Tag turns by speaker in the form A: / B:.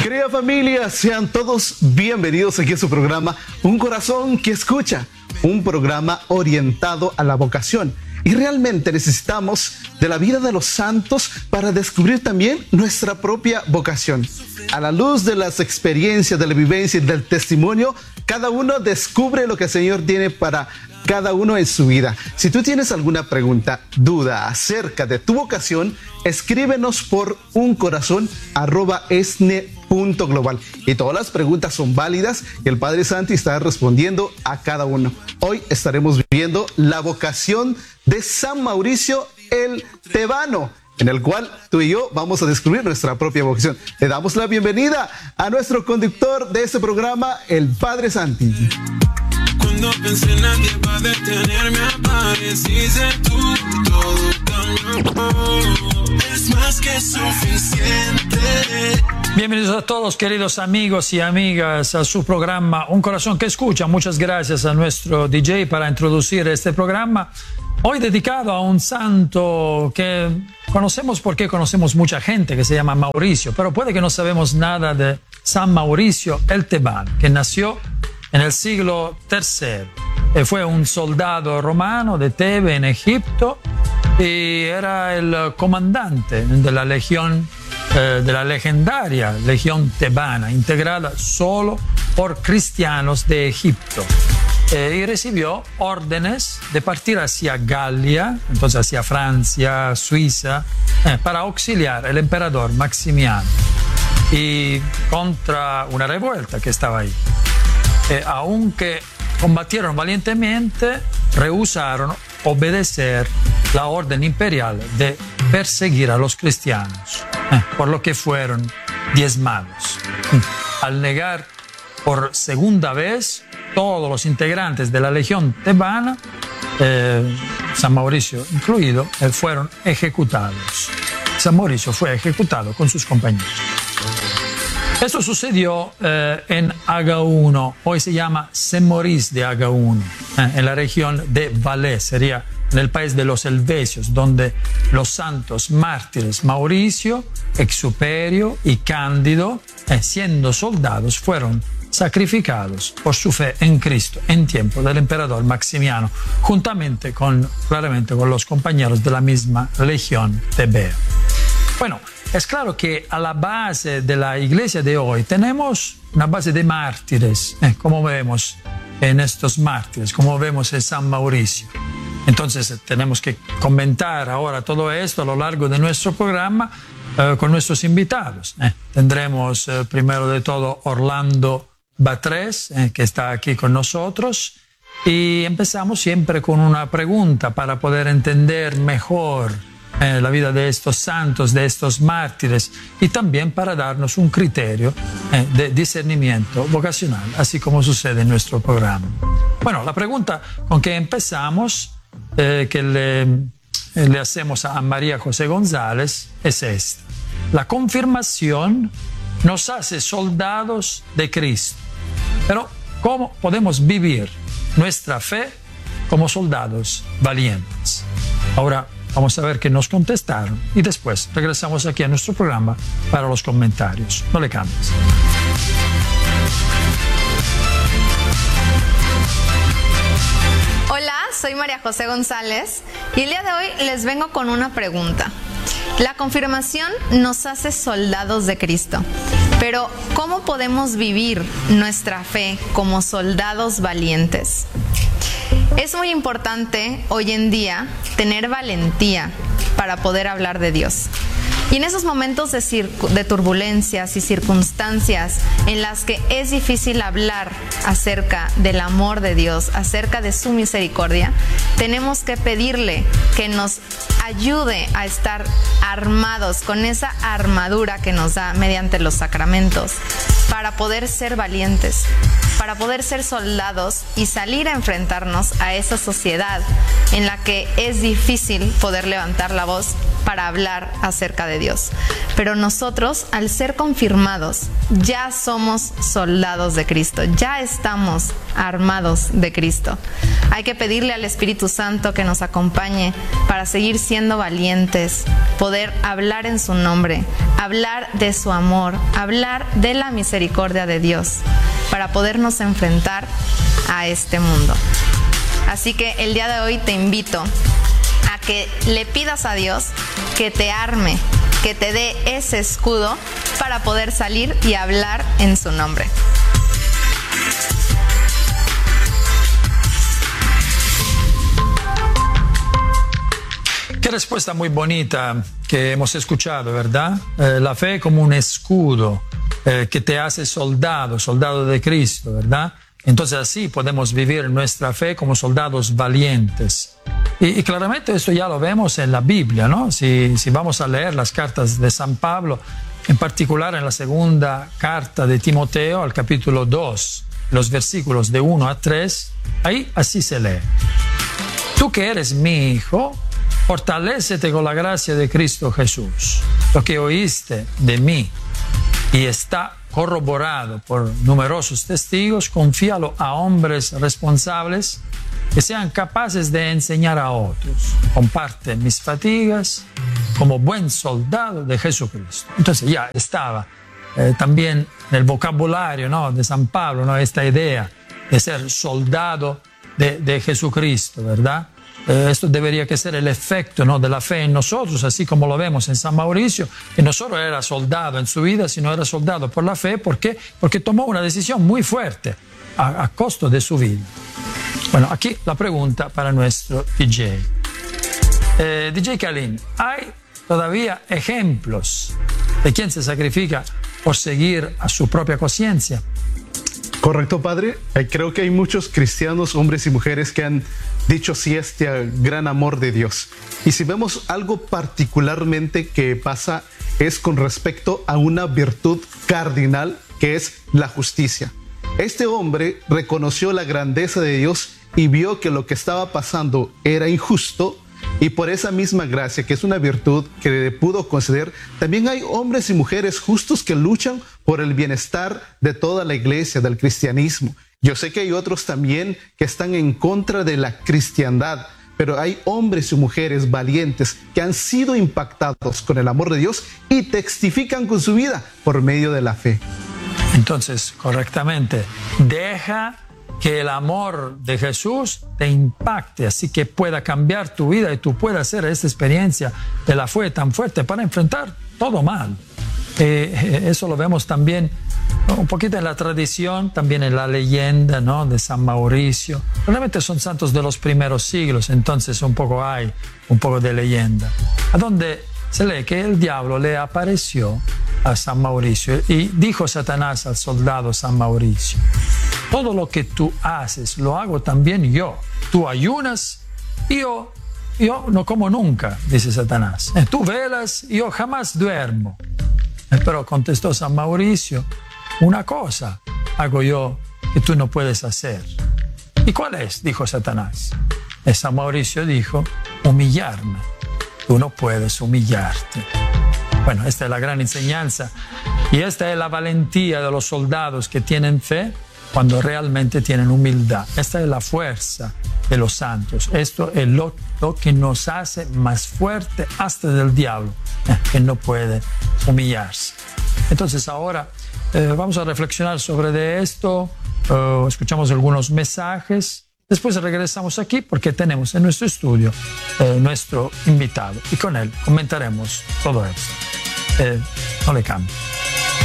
A: Querida familia, sean todos bienvenidos aquí a su programa Un Corazón que Escucha, un programa orientado a la vocación. Y realmente necesitamos de la vida de los santos para descubrir también nuestra propia vocación. A la luz de las experiencias, de la vivencia y del testimonio, cada uno descubre lo que el Señor tiene para cada uno en su vida. Si tú tienes alguna pregunta, duda acerca de tu vocación, escríbenos por uncorazon@esne.global. Y todas las preguntas son válidas y el Padre Santi está respondiendo a cada uno. Hoy estaremos viendo la vocación de San Mauricio el Tebano, en el cual tú y yo vamos a descubrir nuestra propia vocación. Le damos la bienvenida a nuestro conductor de este programa, el Padre Santi.
B: Cuando pensé nadie va a detenerme, apareciste tú, todo cambió, es más que suficiente.
C: Bienvenidos a todos, queridos amigos y amigas, a su programa Un Corazón que Escucha. Muchas gracias a nuestro DJ para introducir este programa. Hoy dedicado a un santo que conocemos porque conocemos mucha gente, que se llama Mauricio, pero puede que no sabemos nada de San Mauricio el Tebano, que nació en el siglo III. Fue un soldado romano de Tebe en Egipto y era el comandante de la legión, de la legendaria legión tebana, integrada solo por cristianos de Egipto. Y recibió órdenes de partir hacia Galia, entonces hacia Francia, Suiza, para auxiliar al emperador Maximiano y contra una revuelta que estaba ahí. Aunque combatieron valientemente, rehusaron obedecer la orden imperial de perseguir a los cristianos, por lo que fueron diezmados. Al negar por segunda vez, todos los integrantes de la legión tebana, San Mauricio incluido, fueron ejecutados. San Mauricio fue ejecutado con sus compañeros. Esto sucedió en Agaúno, hoy se llama Saint-Maurice de Agaúno, en la región de Valais, sería en el país de los Helvecios, donde los santos mártires Mauricio, Exuperio y Cándido, siendo soldados, fueron sacrificados por su fe en Cristo en tiempo del emperador Maximiano, juntamente claramente con los compañeros de la misma legión tebea. Bueno, es claro que a la base de la iglesia de hoy tenemos una base de mártires, como vemos en estos mártires, como vemos en San Mauricio. Entonces tenemos que comentar ahora todo esto a lo largo de nuestro programa con nuestros invitados. Tendremos primero de todo Orlando Batres, que está aquí con nosotros, y empezamos siempre con una pregunta para poder entender mejor la vida de estos santos, de estos mártires, y también para darnos un criterio de discernimiento vocacional, así como sucede en nuestro programa. Bueno, la pregunta con que empezamos, que le hacemos a María José González, es esta. La confirmación nos hace soldados de Cristo, pero ¿cómo podemos vivir nuestra fe como soldados valientes? Ahora vamos a ver qué nos contestaron y después regresamos aquí a nuestro programa para los comentarios. No le cambies.
D: Hola, soy María José González y el día de hoy les vengo con una pregunta. La confirmación nos hace soldados de Cristo, pero ¿cómo podemos vivir nuestra fe como soldados valientes? Es muy importante hoy en día tener valentía para poder hablar de Dios. Y en esos momentos de turbulencias y circunstancias en las que es difícil hablar acerca del amor de Dios, acerca de su misericordia, tenemos que pedirle que nos ayude a estar armados con esa armadura que nos da mediante los sacramentos para poder ser valientes. para poder ser soldados y salir a enfrentarnos a esa sociedad en la que es difícil poder levantar la voz para hablar acerca de Dios. Pero nosotros, al ser confirmados, ya somos soldados de Cristo, ya estamos armados de Cristo. Hay que pedirle al Espíritu Santo que nos acompañe para seguir siendo valientes, poder hablar en su nombre, hablar de su amor, hablar de la misericordia de Dios, para podernos enfrentar a este mundo. Así que el día de hoy te invito a que le pidas a Dios que te arme, que te dé ese escudo para poder salir y hablar en su nombre.
C: Qué respuesta muy bonita que hemos escuchado, ¿verdad? La fe como un escudo que te hace soldado de Cristo, ¿verdad? Entonces así podemos vivir nuestra fe como soldados valientes. Y claramente esto ya lo vemos en la Biblia, ¿no? Si vamos a leer las cartas de San Pablo, en particular en la segunda carta de Timoteo, al capítulo 2, los versículos de 1 a 3, ahí así se lee. Tú que eres mi hijo, fortalécete con la gracia de Cristo Jesús. Lo que oíste de mí y está corroborado por numerosos testigos, confíalo a hombres responsables que sean capaces de enseñar a otros. Comparte mis fatigas como buen soldado de Jesucristo. Entonces ya estaba también en el vocabulario, ¿no?, de San Pablo, ¿no?, esta idea de ser soldado de Jesucristo, ¿verdad? Esto debería que ser el efecto, ¿no?, de la fe en nosotros, así como lo vemos en San Mauricio, que no solo era soldado en su vida, sino era soldado por la fe. ¿Por qué? Porque tomó una decisión muy fuerte a costo de su vida. Bueno, aquí la pregunta para nuestro DJ. DJ Kalin, ¿hay todavía ejemplos de quien se sacrifica por seguir a su propia conciencia?
A: Correcto, padre. Creo que hay muchos cristianos, hombres y mujeres, que han dicho sí a este gran amor de Dios. Y si vemos algo particularmente que pasa es con respecto a una virtud cardinal, que es la justicia. Este hombre reconoció la grandeza de Dios y vio que lo que estaba pasando era injusto, y por esa misma gracia, que es una virtud que le pudo conceder, también hay hombres y mujeres justos que luchan por el bienestar de toda la iglesia, del cristianismo. Yo sé que hay otros también que están en contra de la cristiandad, pero hay hombres y mujeres valientes que han sido impactados con el amor de Dios y testifican con su vida por medio de la fe.
C: Entonces, correctamente, deja que el amor de Jesús te impacte, así que pueda cambiar tu vida y tú puedas hacer esta experiencia de la fe tan fuerte para enfrentar todo mal. Eso lo vemos también un poquito en la tradición, también en la leyenda, ¿no?, de San Mauricio. Realmente son santos de los primeros siglos, entonces hay un poco de leyenda, a donde se lee que el diablo le apareció a San Mauricio y dijo Satanás al soldado San Mauricio: todo lo que tú haces lo hago también yo. Tú ayunas y yo no como nunca, dice Satanás. Tú velas y yo jamás duermo. Pero contestó San Mauricio: una cosa hago yo que tú no puedes hacer. ¿Y cuál es?, dijo Satanás. Y San Mauricio dijo: humillarme. Tú no puedes humillarte. Bueno, esta es la gran enseñanza y esta es la valentía de los soldados que tienen fe cuando realmente tienen humildad. Esta es la fuerza de los santos. Esto es lo que nos hace más fuerte hasta del diablo, que no puede humillarse. Entonces ahora vamos a reflexionar sobre esto, escuchamos algunos mensajes, después regresamos aquí porque tenemos en nuestro estudio nuestro invitado y con él comentaremos todo esto. No le cambie.